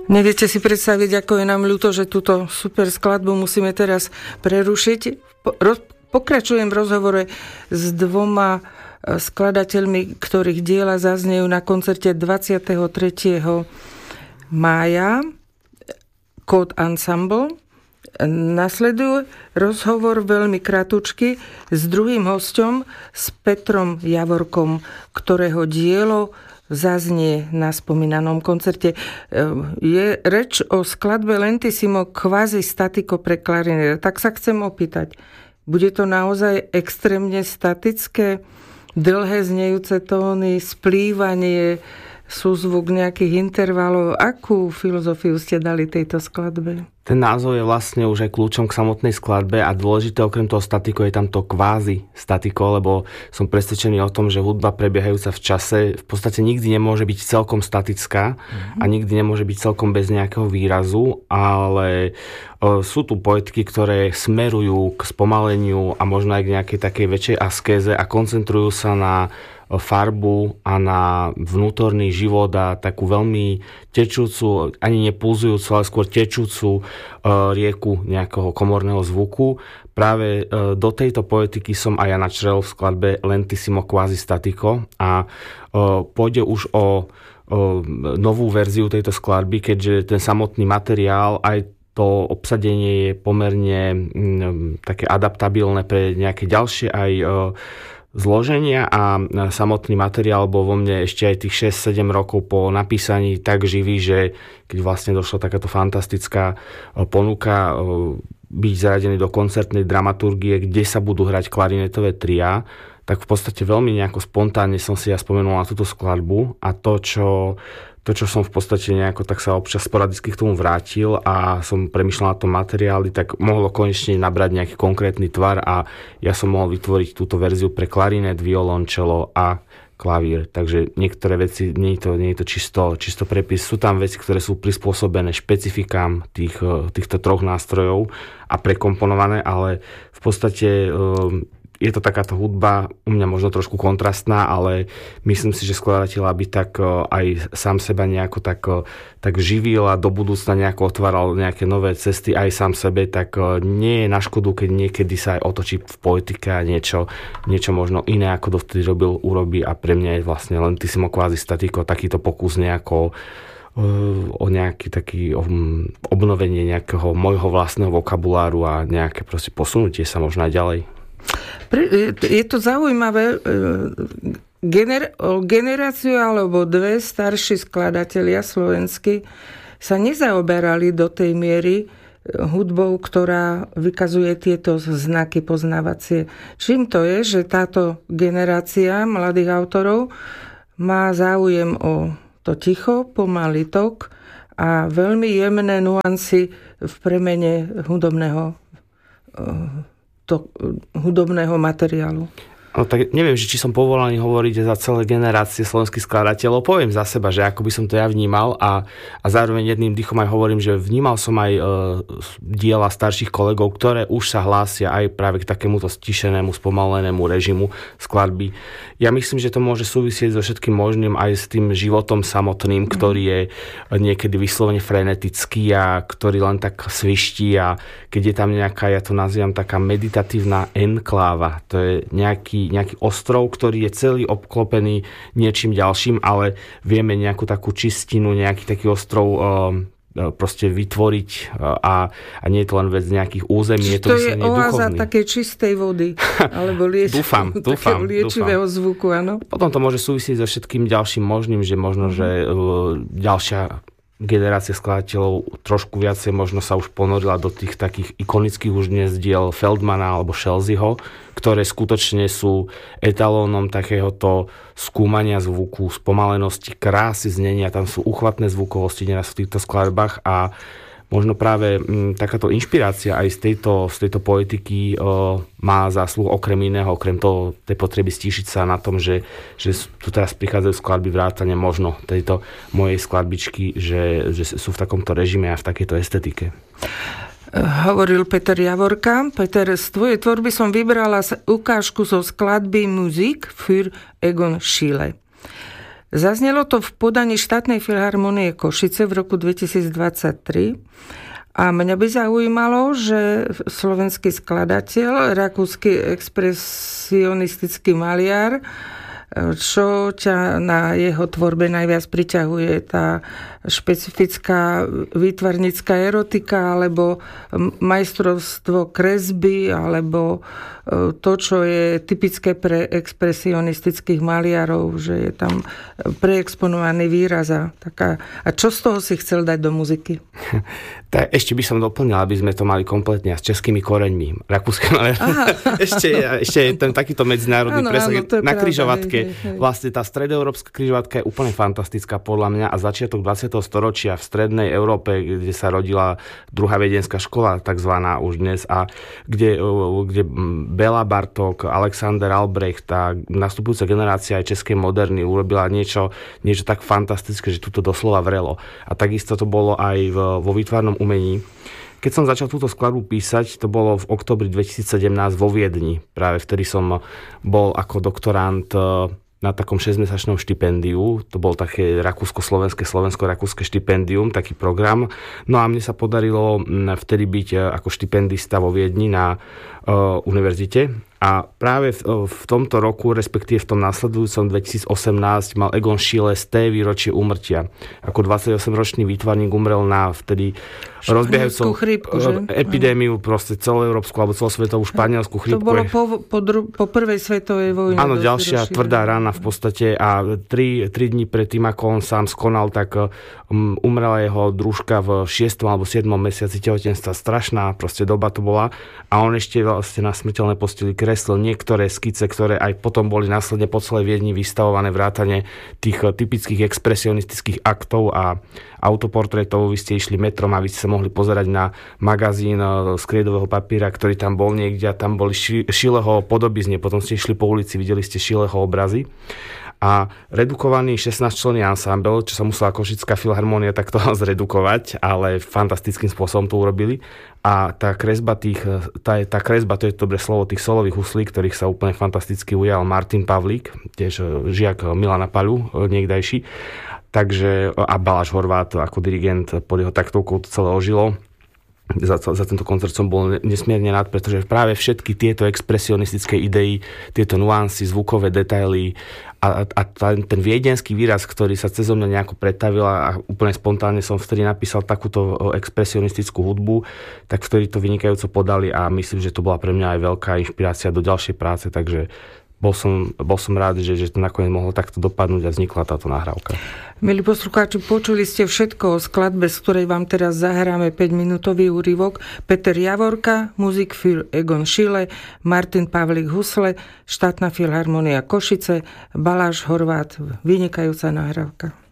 Neviete si predstaviť, ako je nám ľúto, že túto super skladbu musíme teraz prerušiť. Pokračujem v rozhovore s dvoma skladateľmi, ktorých diela zaznejú na koncerte 23. mája Code Ensemble. Nasleduje rozhovor veľmi kratučky s druhým hosťom, s Petrom Javorkom, ktorého dielo zaznie na spomínanom koncerte. Je reč o skladbe Lentissimo quasi statico pre klarinet. Tak sa chcem opýtať, bude to naozaj extrémne statické, dlhé znejúce tóny, splývanie, súzvuk nejakých intervalov? Akú filozofiu ste dali tejto skladbe? Ten názov je vlastne už aj kľúčom k samotnej skladbe a dôležité okrem toho statiko je tam to kvázi statiko, lebo som presvedčený o tom, že hudba prebiehajúca v čase v podstate nikdy nemôže byť celkom statická a nikdy nemôže byť celkom bez nejakého výrazu, ale sú tu poetiky, ktoré smerujú k spomaleniu a možno aj k nejakej takej väčšej askéze a koncentrujú sa na farbu a na vnútorný život a takú veľmi tečúcu, ani nepulzujúcu, ale skôr tečúcu rieku nejakého komorného zvuku. Práve do tejto poetiky som aj ja načrel v skladbe Lentissimo quasi statico a pôjde už o novú verziu tejto skladby, keďže ten samotný materiál aj to obsadenie je pomerne také adaptabilné pre nejaké ďalšie aj zloženia a samotný materiál bol vo mne ešte aj tých 6-7 rokov po napísaní tak živý, že keď vlastne došla takáto fantastická ponuka byť zaradený do koncertnej dramaturgie, kde sa budú hrať klarinetové tria, tak v podstate veľmi nejako spontánne som si ja spomenul na túto skladbu a to, čo som v podstate nejako tak sa občas sporadicky k tomu vrátil a som premýšľal na tom materiáli, tak mohlo konečne nabrať nejaký konkrétny tvar a ja som mohol vytvoriť túto verziu pre klarinet, violončelo a klavír. Takže niektoré veci, nie je to čisto prepis. Sú tam veci, ktoré sú prispôsobené špecifikám týchto troch nástrojov a prekomponované, ale v podstate je to takáto hudba, u mňa možno trošku kontrastná, ale myslím si, že skladateľ by tak aj sám seba nejako tak živil a do budúcna nejako otváral nejaké nové cesty aj sám sebe, tak nie je na škodu, keď niekedy sa aj otočí v poetike a niečo možno iné, ako dovtedy urobí a pre mňa je vlastne Lentissimo quasi statico takýto pokus nejako o nejaký taký obnovenie nejakého môjho vlastného vokabuláru a nejaké proste posunutie sa možno aj ďalej. Je to zaujímavé, generáciu alebo dve starší skladatelia slovenskí sa nezaoberali do tej miery hudbou, ktorá vykazuje tieto znaky poznávacie. Čím to je, že táto generácia mladých autorov má záujem o to ticho, pomalý tok a veľmi jemné nuancy v premene hudobného materiálu. No tak neviem, či som povolaný hovoriť za celé generácie slovenských skladateľov. Poviem za seba, že ako by som to ja vnímal a zároveň jedným dýchom aj hovorím, že vnímal som aj diela starších kolegov, ktoré už sa hlásia aj práve k takémuto stišenému, spomalenému režimu skladby. Ja myslím, že to môže súvisieť so všetkým možným aj s tým životom samotným, ktorý je niekedy vyslovene frenetický a ktorý len tak sviští a keď je tam nejaká, ja to nazývam taká meditatívna enkláva, to je nejaký ostrov, ktorý je celý obklopený niečím ďalším, ale vieme nejakú takú čistinu, nejaký taký ostrov proste vytvoriť a nie je to len vec nejakých území, je to vyslovene duchovný. To je oáza takej čistej vody, alebo takého liečivého zvuku, áno. Potom to môže súvisieť so všetkým ďalším možným, že možno, že ďalšia generácia skladateľov trošku viacej možno sa už ponorila do tých takých ikonických už dnes diel Feldmana alebo Schelzyho, ktoré skutočne sú etalónom takéhoto skúmania zvuku, spomalenosti, krásy znenia, tam sú uchvatné zvukovosti neraz v týchto skladbách a možno práve takáto inšpirácia aj z tejto poetiky má zásluhu okrem iného, okrem toho tej potreby stíšiť sa na tom, že tu teraz prichádzajú skladby vrátane možno tejto mojej skladbičky, že sú v takomto režime a v takejto estetike. Hovoril Peter Javorka. Peter, z tvojej tvorby som vybrala ukážku zo skladby Musik für Egon Schiele. Zaznelo to v podaní štátnej filharmonie Košice v roku 2023 a mňa by zaujímalo, že slovenský skladateľ, rakúsky expresionistický maliar, čo ťa na jeho tvorbe najviac priťahuje, tá špecifická výtvarnická erotika, alebo majstrovstvo kresby, alebo to, čo je typické pre expresionistických maliarov, že je tam preexponovaný výraz. A čo z toho si chcel dať do muziky? Tak ešte by som doplnil, aby sme to mali kompletne s českými koreňmi. Rakúske maliar. Ešte je ten takýto medzinárodný presah na križovatke. Vlastne tá stredoeurópska križovatka je úplne fantastická podľa mňa a začiatok 20. storočia v strednej Európe, kde sa rodila druhá viedenská škola, takzvaná už dnes, a kde Bela Bartók, Alexander Albrecht a nastupujúca generácia aj českej moderny urobila niečo tak fantastické, že tuto doslova vrelo. A takisto to bolo aj vo výtvarnom umení. Keď som začal túto skladbu písať, to bolo v októbri 2017 vo Viedni. Práve vtedy som bol ako doktorant na takom 6-mesačnom štipendiu. To bolo také slovensko-rakúske štipendium, taký program. No a mne sa podarilo vtedy byť ako štipendista vo Viedni na univerzite. A práve v tomto roku, respektíve v tom nasledujúcom 2018, mal Egon Schiele z výročie úmrtia. Ako 28-ročný výtvarník umrel na vtedy rozbiehajúcu epidémiu, proste celoeurópsku alebo celosvetovú španielsku chrípku. To bolo po prvej svetovej vojne. Áno, ďalšia tvrdá rána v podstate a 3 dní predtým, ako on sám skonal, tak umrela jeho družka v 6. alebo 7. mesiaci tehotenstva. Strašná proste doba to bola a on ešte vlastne na smrteľnej posteli kreslil niektoré skice, ktoré aj potom boli následne po celej Viedni vystavované vrátane tých typických expresionistických aktov a autoportrétov. Vy ste išli metrom a vy ste sa mohli pozerať na magazín z kriedového papiera, ktorý tam bol niekde a tam boli Schieleho podobizne. Potom ste išli po ulici, videli ste Schieleho obrazy. A redukovaný 16-členný ansámbel, čo sa musela Košická filharmónia takto zredukovať, ale fantastickým spôsobom to urobili. A tá kresba, tá kresba, to je dobre slovo, tých solových huslí, ktorých sa úplne fantasticky ujal Martin Pavlík, tiež žiak Milana Paľu, niekdajší. Takže, a Baláš Horvát ako dirigent pod jeho taktovkou to celé ožilo. Za tento koncert som bol nesmierne rád, pretože práve všetky tieto expresionistické idei, tieto nuancy, zvukové detaily a ten viedenský výraz, ktorý sa cez mňa nejako pretavil a úplne spontánne som vtedy napísal takúto expresionistickú hudbu, tak vtedy to vynikajúco podali a myslím, že to bola pre mňa aj veľká inšpirácia do ďalšej práce, takže bol som rád, že to nakoniec mohlo takto dopadnúť a vznikla táto nahrávka. Milí poslucháči, počuli ste všetko o skladbe, z ktorej vám teraz zahráme 5-minútový úryvok. Peter Javorka, Muzik für Egon Schiele, Martin Pavlík husle, Štátna filharmónia Košice, Baláš Horvát, vynikajúca nahrávka.